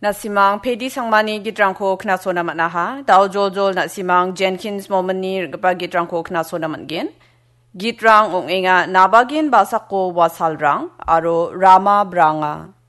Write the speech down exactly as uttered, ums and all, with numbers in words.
Nasimang pedi sangmani gitrangko knasona matnaha, dao joljol nasimang Jenkins momani gapa gitrangko knasona matgin. Gitrang ong inga nabagin basako wasalrang aro Rama Branga.